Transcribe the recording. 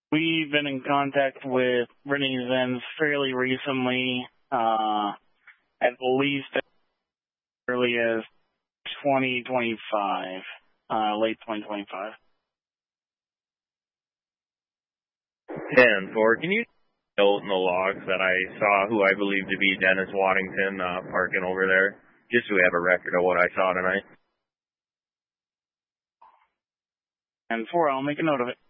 We've been in contact with Brittany Zenz fairly recently, at least as early as 2025, late 2025. 10-4, can you note in the logs that I saw who I believe to be Dennis Waddington parking over there? Just so we have a record of what I saw tonight. And 4, I'll make a note of it.